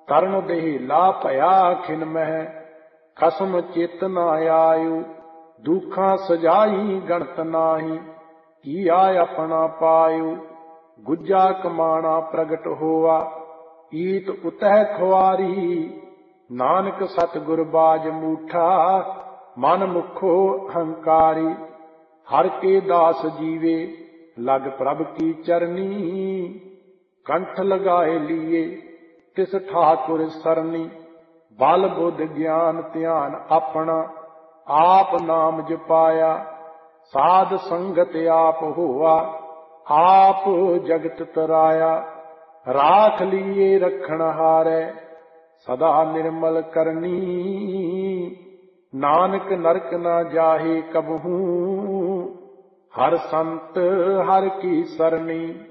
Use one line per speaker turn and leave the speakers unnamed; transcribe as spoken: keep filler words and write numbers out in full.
ਤਰਨ ਦੇਹਿਲਾ ਭਇਆ ਖਿਨ ਮਹਿ, ਖਸਮ ਚਿਤ ਨ ਆਯੂ। ਦੁਖਾਂ ਸਜਾਈ ਗਣਤ ਨਾਹੀ, ਕੀਆ ਆਪਣਾ ਪਾਇਓ। ਗੁੱਜਾ ਕਮਾਣਾ ਪ੍ਰਗਟ ਹੋਆ, ਈਤ ਉਤਹਿ ਖੁਆਰੀ। ਨਾਨਕ ਸਤਿਗੁਰ ਬਾਜ ਮੂਠਾ, ਮਨ ਮੁਖੋ ਹੰਕਾਰੀ। ਹਰ ਕੇ ਦਾਸ ਜੀਵੇ, ਲਗ ਪ੍ਰਭ ਕੀ ਚਰਨੀ। ਕੰਠ ਲਗਾਏ ਲੀਏ, ਤਿਸ ਠਾਕੁਰ ਸਰਨੀ। ਬਲ ਬੁੱਧ ਗਿਆਨ ਧਿਆਨ ਆਪਣਾ, ਆਪ ਨਾਮ ਜਪਾਇਆ। ਸਾਧ ਸੰਗਤ ਆਪ ਹੋਆ, ਆਪ ਜਗਤ ਤਰਾਇਆ। ਰਾਖ ਲੀਏ ਰਖਣ ਹਾਰੈ, ਸਦਾ ਨਿਰਮਲ ਕਰਨੀ। ਨਾਨਕ ਨਰਕ ਨਾ ਜਾਹੇ ਕਬਹੂ, ਹਰ ਸੰਤ ਹਰ ਕੀ ਸਰਨੀ।